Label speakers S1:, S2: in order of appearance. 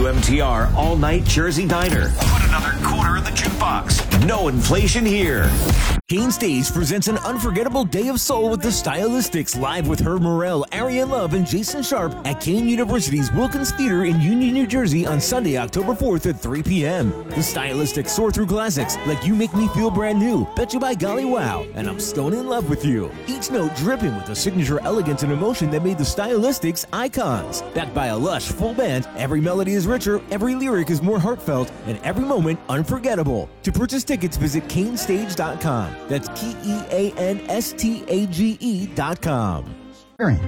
S1: WMTR all-night Jersey Diner. Put another quarter in the jukebox. No inflation here.
S2: Kane Stage presents an unforgettable day of soul with the Stylistics, live with Herb Morrell, Arian Love, and Jason Sharp at Kane University's Wilkins Theater in Union, New Jersey on Sunday, October 4th at 3 p.m. The Stylistics soar through classics like You Make Me Feel Brand New, Bet You By Golly Wow, and I'm Stone in Love With You. Each note dripping with the signature elegance and emotion that made the Stylistics icons. Backed by a lush, full band, every melody is richer, every lyric is more heartfelt, and every moment unforgettable. To purchase tickets, visit canestage.com. That's KeanStage.com.